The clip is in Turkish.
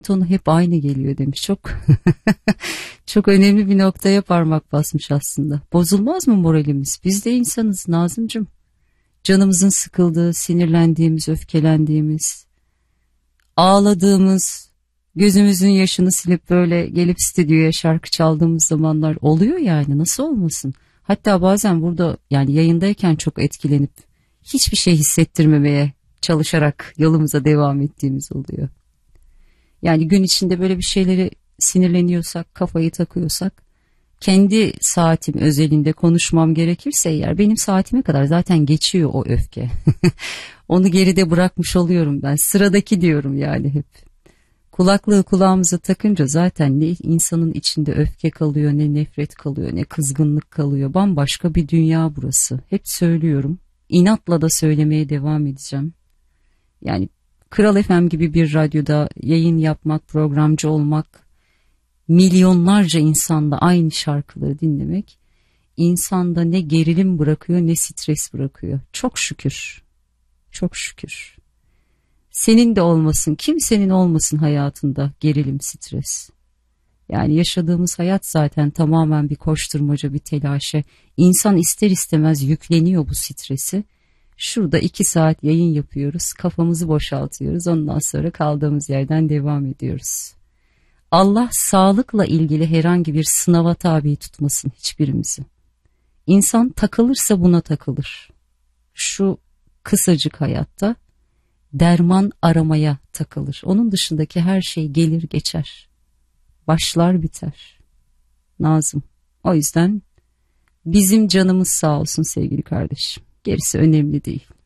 tonu hep aynı geliyor demiş. Çok çok önemli bir noktaya parmak basmış aslında. Bozulmaz mı moralimiz? Biz de insanız Nazımcığım. Canımızın sıkıldığı, sinirlendiğimiz, öfkelendiğimiz, ağladığımız, gözümüzün yaşını silip böyle gelip stüdyoya şarkı çaldığımız zamanlar oluyor yani, nasıl olmasın? Hatta bazen burada yani yayındayken çok etkilenip hiçbir şey hissettirmemeye çalışarak yolumuza devam ettiğimiz oluyor. Yani gün içinde böyle bir şeyleri sinirleniyorsak, kafayı takıyorsak, kendi saatim özelinde konuşmam gerekirse eğer benim saatime kadar zaten geçiyor o öfke. Onu geride bırakmış oluyorum ben. Sıradaki diyorum yani hep. Kulaklığı kulağımıza takınca zaten ne insanın içinde öfke kalıyor, ne nefret kalıyor, ne kızgınlık kalıyor. Bambaşka bir dünya burası. Hep söylüyorum. İnatla da söylemeye devam edeceğim. Yani Kral FM gibi bir radyoda yayın yapmak, programcı olmak, milyonlarca insanla aynı şarkıları dinlemek insanda ne gerilim bırakıyor ne stres bırakıyor. Çok şükür, çok şükür. Senin de olmasın, kimsenin olmasın hayatında gerilim, stres. Yani yaşadığımız hayat zaten tamamen bir koşturmaca, bir telaşe. İnsan ister istemez yükleniyor bu stresi. Şurada 2 saat yayın yapıyoruz, kafamızı boşaltıyoruz, ondan sonra kaldığımız yerden devam ediyoruz. Allah sağlıkla ilgili herhangi bir sınava tabi tutmasın hiçbirimizi. İnsan takılırsa buna takılır. Şu kısacık hayatta derman aramaya takılır. Onun dışındaki her şey gelir geçer. Başlar biter. Nazım. O yüzden bizim canımız sağ olsun sevgili kardeşim. Gerisi önemli değil.